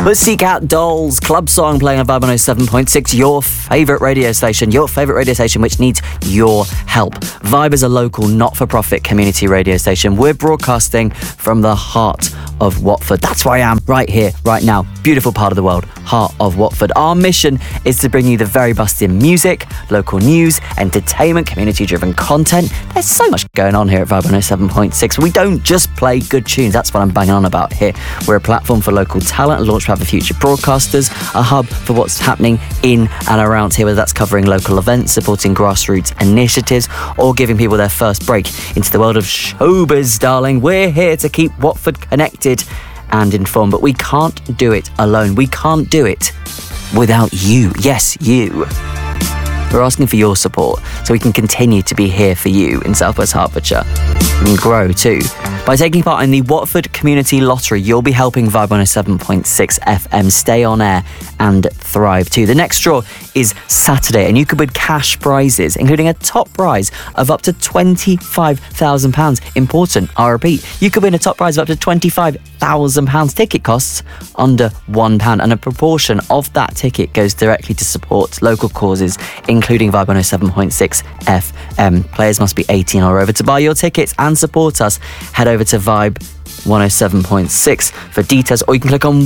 But seek out Dolls, Club Song, playing on Vibe 107.6, your favourite radio station which needs your help. Vibe is a local, not-for-profit community radio station. We're broadcasting from the heart of Watford. That's where I am, right here, right now. Beautiful part of the world, heart of Watford. Our mission is to bring you the very best in music, local news, entertainment, community-driven content. There's so much going on here at Vibe 107.6. We don't just play good tunes. That's what I'm banging on about here. We're a platform for local talent, a launchpad for future broadcasters, a hub for what's happening in and around here, whether that's covering local events, supporting grassroots initiatives, or giving people their first break into the world of showbiz, darling. We're here to keep Watford connected and informed, but we can't do it alone. We can't do it without you. Yes, you. We're asking for your support so we can continue to be here for you in South West Hertfordshire and grow too. By taking part in the Watford Community Lottery, you'll be helping Vibe 107.6 FM stay on air and thrive too. The next draw is Saturday and you could win cash prizes, including a top prize of up to £25,000. Important, I repeat, you could win a top prize of up to £25,000. Ticket costs under £1 and a proportion of that ticket goes directly to support local causes, including Vibe 107.6 FM. Players must be 18 or over to buy your tickets and support us. Head over to Vibe 107.6 for details, or you can click on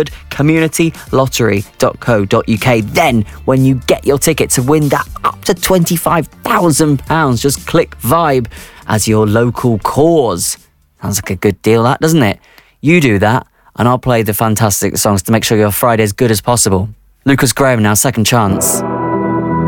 watfordcommunitylottery.co.uk. Then when you get your ticket to win that up to £25,000, just click Vibe as your local cause. Sounds like a good deal, that, doesn't it? You do that and I'll play the fantastic songs to make sure your Friday's good as possible. Lucas Graham now, Second Chance.